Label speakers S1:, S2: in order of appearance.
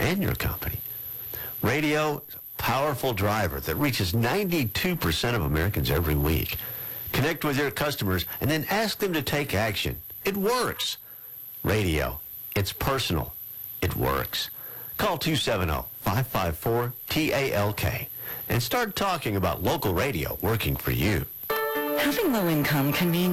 S1: and your company. Radio is a powerful driver that reaches 92% of Americans every week. Connect with your customers and then ask them to take action. It works. Radio. It's personal. It works. Call 270-554-TALK and start talking about local radio working for you.
S2: Having low income can mean